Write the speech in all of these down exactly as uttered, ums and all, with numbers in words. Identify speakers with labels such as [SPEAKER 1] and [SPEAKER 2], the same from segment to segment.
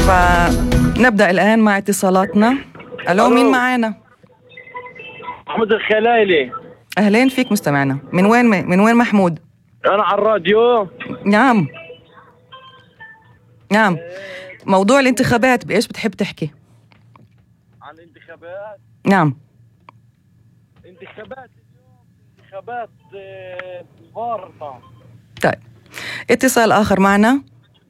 [SPEAKER 1] فنبدأ الآن مع اتصالاتنا. ألو، مين معانا؟
[SPEAKER 2] محمود الخليلي.
[SPEAKER 1] أهلين فيك مستمعنا. من وين من وين محمود؟
[SPEAKER 2] أنا على الراديو.
[SPEAKER 1] نعم نعم. موضوع الانتخابات بإيش بتحب تحكي؟
[SPEAKER 2] عن الانتخابات.
[SPEAKER 1] نعم.
[SPEAKER 2] انتخابات اليوم انتخابات مفارطة.
[SPEAKER 1] طيب، اتصال آخر معنا.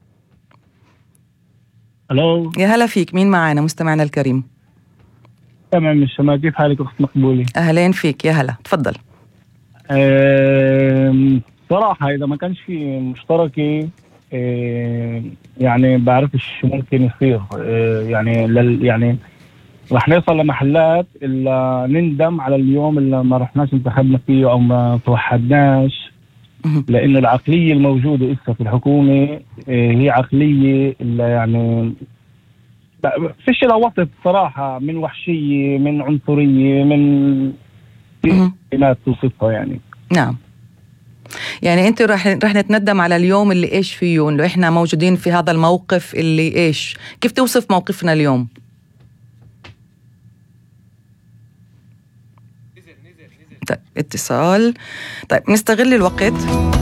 [SPEAKER 3] الو،
[SPEAKER 1] يا هلا فيك، مين معانا مستمعنا الكريم؟
[SPEAKER 3] تمام من الشمال، كيف حالك أخت مقبولة؟
[SPEAKER 1] أهلين فيك، يا هلا، تفضل.
[SPEAKER 3] أه صراحة إذا ما كانش في مشتركة أه يعني بعرفش شو ممكن يصير. أه يعني لل يعني رح نوصل لمحلات إلا نندم على اليوم اللي ما رحناش انتخبنا فيه أو ما توحدناش، لأن العقلية الموجودة إسا في الحكومة أه هي عقلية اللي يعني فيش لها وسط صراحة، من وحشية، من عنصرية، من كلمات توصفها يعني.
[SPEAKER 1] نعم، يعني انت رح رح نتندم على اليوم اللي ايش فيه، انه احنا موجودين في هذا الموقف اللي ايش. كيف توصف موقفنا اليوم؟ طيب، اتصال. طيب، نستغل الوقت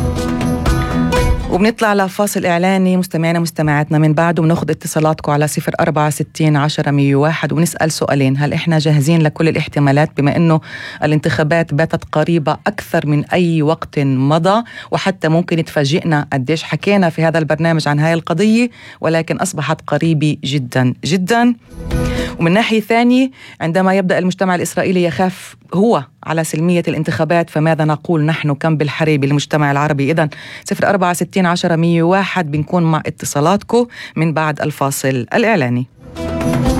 [SPEAKER 1] وبنطلع لفاصل إعلاني مستمعينا مستمعاتنا، من بعده بناخذ اتصالاتكم على صفر أربعة ستين عشرة مية وواحد ونسأل سؤالين. هل إحنا جاهزين لكل الاحتمالات بما أنه الانتخابات باتت قريبة أكثر من أي وقت مضى، وحتى ممكن تفاجئنا قديش حكينا في هذا البرنامج عن هاي القضية ولكن أصبحت قريبة جدا جدا. ومن ناحية ثانية، عندما يبدأ المجتمع الإسرائيلي يخاف هو على سلمية الانتخابات، فماذا نقول نحن كم بالحري بالمجتمع العربي؟ إذن صفر أربعة ستين عشرة مية وواحد بنكون مع اتصالاتكم من بعد الفاصل الإعلاني.